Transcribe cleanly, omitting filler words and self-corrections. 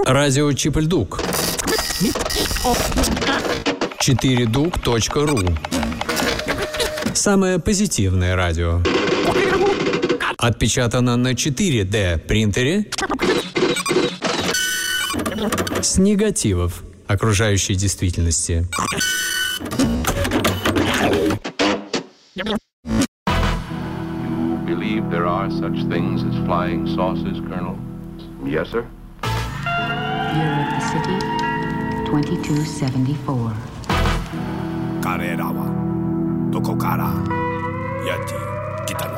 Радио Чип-Ль-Дук. 4duк.ру. Самое позитивное радио. Отпечатано на 4D принтере с негативов окружающей действительности. You believe there are such things as flying saucers, Colonel? Yes, sir. Year of the city, 2274. Karerawa, dokokara, yati.